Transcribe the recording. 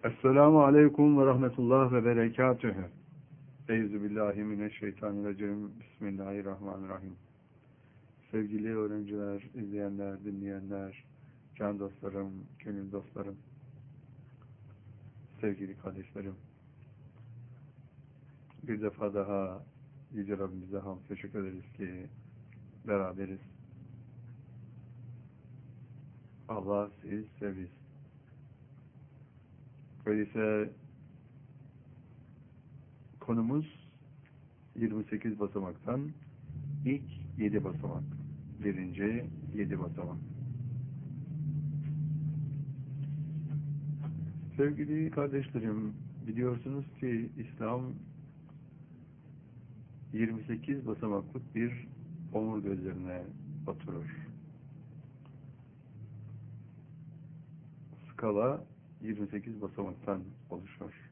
Esselamu Aleyküm ve Rahmetullah ve Berekatühü. Euzubillahimineşşeytanirracim. Bismillahirrahmanirrahim. Sevgili öğrenciler, izleyenler, dinleyenler, can dostlarım, gönül dostlarım, sevgili kardeşlerim. Bir defa daha Yüce Rabbimize teşekkür ederiz ki beraberiz. Allah siz seviz. Öyleyse konumuz 28 basamaktan ilk 7 basamak. Birinci 7 basamak. Sevgili kardeşlerim, biliyorsunuz ki İslam 28 basamaklık bir omurga üzerine oturur. Skala 28 basamaktan oluşur.